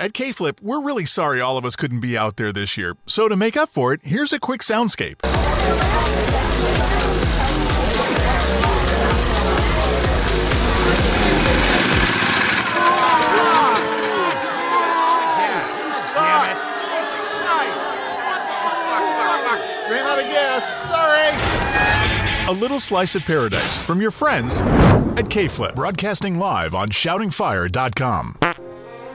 At K-Flip, we're really sorry all of us couldn't be out there this year. So to make up for it, here's a quick soundscape. Ran out of gas. Sorry. A little slice of paradise from your friends at K-Flip. Broadcasting live on shoutingfire.com.